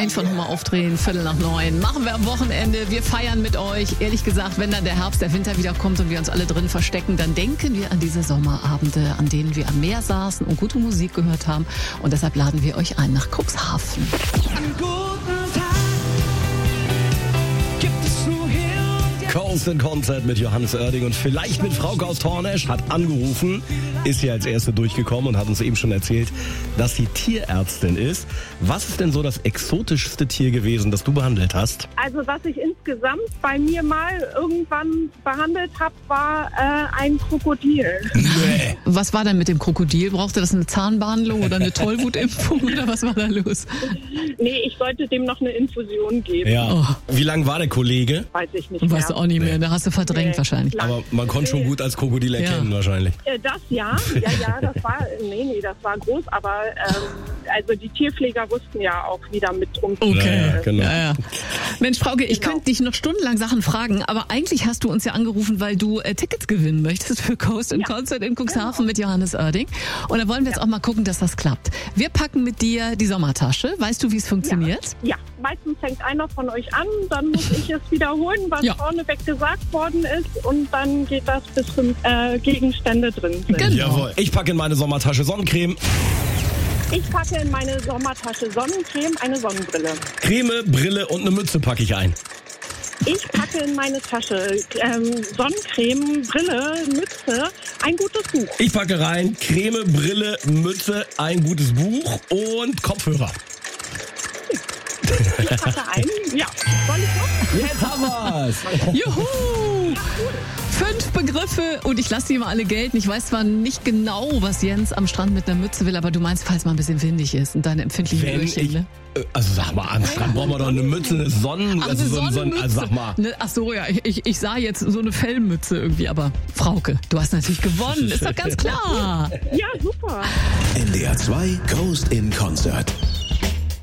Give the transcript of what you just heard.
Einfach nochmal aufdrehen, 8:45. Machen wir am Wochenende. Wir feiern mit euch. Ehrlich gesagt, wenn dann der Herbst, der Winter wieder kommt und wir uns alle drin verstecken, dann denken wir an diese Sommerabende, an denen wir am Meer saßen und gute Musik gehört haben. Und deshalb laden wir euch ein nach Cuxhaven. Coast in Concert mit Johannes Oerding und vielleicht mit Frauke aus Tornesch, hat angerufen, ist hier als Erste durchgekommen und hat uns eben schon erzählt, dass sie Tierärztin ist. Was ist denn so das exotischste Tier gewesen, das du behandelt hast? Also was ich insgesamt bei mir mal irgendwann behandelt habe, war ein Krokodil. Nee. Was war denn mit dem Krokodil? Brauchte das eine Zahnbehandlung oder eine Tollwutimpfung oder was war da los? Nee, ich sollte dem noch eine Infusion geben. Ja. Wie lang war der Kollege? Weiß ich nicht mehr. Weißt du auch nicht mehr, da hast du verdrängt wahrscheinlich. Aber man konnte schon gut als Krokodil erkennen wahrscheinlich. Das ja, das war, das war groß, aber also die Tierpfleger wussten ja auch, wie damit umzugehen. Okay, ja, genau. Ja. Mensch, Frauke, ich könnte dich noch stundenlang Sachen fragen, aber eigentlich hast du uns ja angerufen, weil du Tickets gewinnen möchtest für Coast in Concert in Cuxhaven mit Johannes Oerding. Und da wollen wir jetzt auch mal gucken, dass das klappt. Wir packen mit dir die Sommertasche. Weißt du, wie es funktioniert? Ja, meistens fängt einer von euch an, dann muss ich es wiederholen, was vorneweg gesagt worden ist und dann geht das bis 5 Gegenstände drin sind. Genau. Jawohl. Ich packe in meine Sommertasche Sonnencreme. Ich packe in meine Sommertasche Sonnencreme, eine Sonnenbrille. Creme, Brille und eine Mütze packe ich ein. Ich packe in meine Tasche Sonnencreme, Brille, Mütze, ein gutes Buch. Ich packe rein Creme, Brille, Mütze, ein gutes Buch und Kopfhörer. Ich packe ein. Ja, soll ich noch? Jetzt haben wir's. Juhu! 5 Begriffe und ich lasse die mal alle gelten. Ich weiß zwar nicht genau, was Jens am Strand mit einer Mütze will, aber du meinst, falls mal ein bisschen windig ist und deine empfindlichen Öhrchen, ne? Also sag mal, am Strand brauchen wir doch eine Mütze, eine Sonnenmütze. Also sag mal. Ach so, ja, ich sah jetzt so eine Fellmütze irgendwie, aber Frauke, du hast natürlich gewonnen, ist doch ganz klar. Ja, super. NDR 2 Coast in Concert.